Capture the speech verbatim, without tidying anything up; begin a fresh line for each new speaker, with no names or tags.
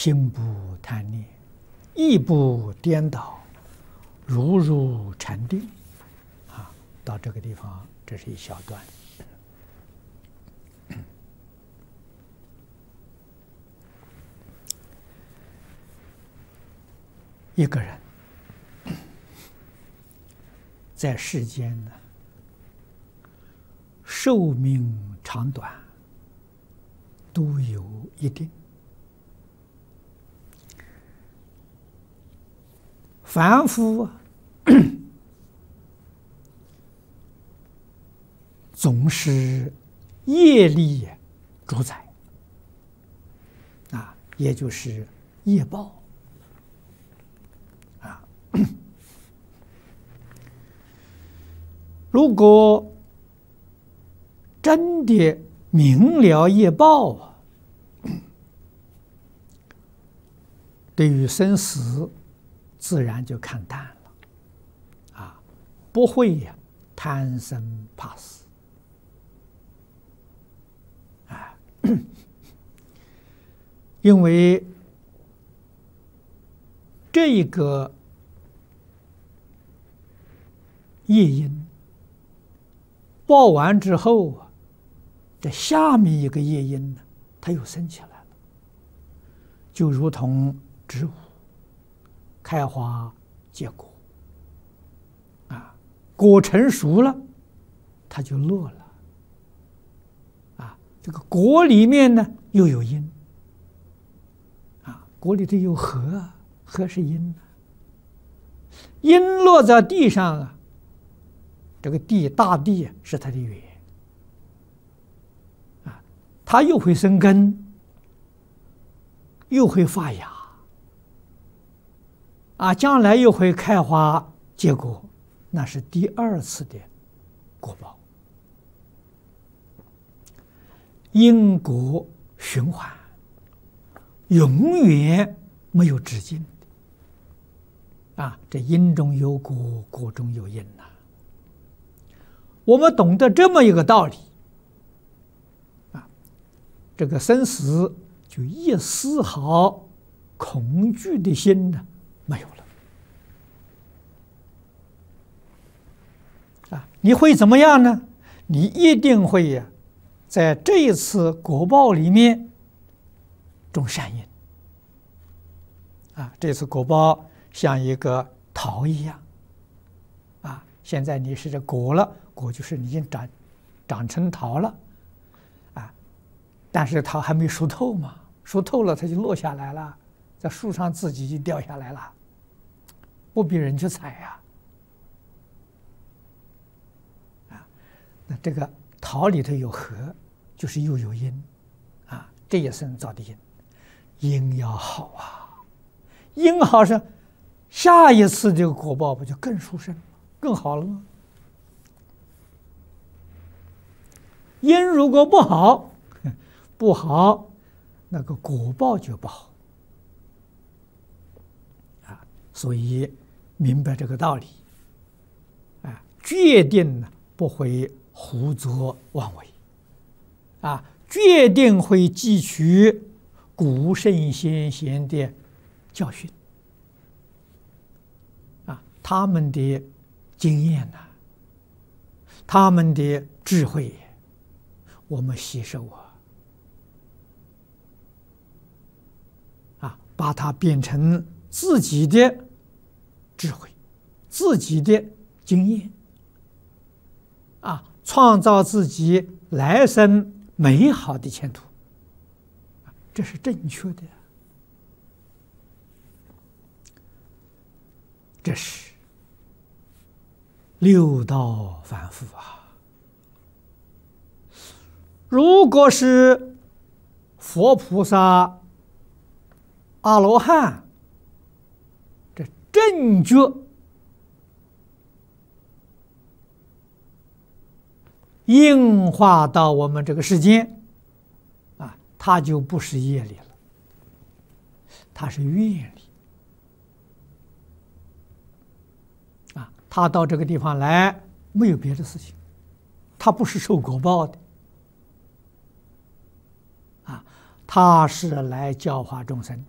心不贪念，意不颠倒，如入禅定。啊，到这个地方，这是一小段。一个人在世间呢，寿命长短都有一定。凡夫总是业力主宰啊，也就是业报啊。如果真的明了业报啊，对于生死自然就看淡了啊，不会呀贪生怕死啊，因为这一个业因报完之后啊，这下面一个业因呢，它又升起来了，就如同植物开花结果啊，果成熟了，它就落了啊。这个果里面呢又有因啊，果里头有核，核是因，因落在地上啊，这个地大地是它的源啊，它又会生根，又会发芽。啊，将来又会开花结果，那是第二次的果报。因果循环，永远没有止境的。啊，这因中有果，果中有因呐。我们懂得这么一个道理，啊，这个生死就一丝毫恐惧的心呢没有了。啊，你会怎么样呢？你一定会呀，在这一次果报里面种善因。啊，这次果报像一个桃一样。啊，现在你是这果了，果就是你已经长长成桃了。啊，但是桃还没熟透嘛，熟透了它就落下来了，在树上自己就掉下来了，不比人去采呀。啊，那这个桃里头有核，就是又有因，啊，这也是造的因，因要好啊，因好是下一次这个果报不就更殊胜了，更好了吗？因如果不好，不好，那个果报就不好。啊，所以明白这个道理，啊，决定呢不会胡作妄为，啊，决定会汲取古圣先贤的教训，啊，他们的经验呐、啊，他们的智慧，我们吸收啊，啊，把它变成自己的智慧，自己的经验，啊，创造自己来生美好的前途，这是正确的。这是六道反复啊。如果是佛菩萨、阿罗汉，这正觉应化到我们这个世间啊，它就不是业力了，它是愿力啊。他到这个地方来，没有别的事情，他不是受果报的。他是来教化众生的，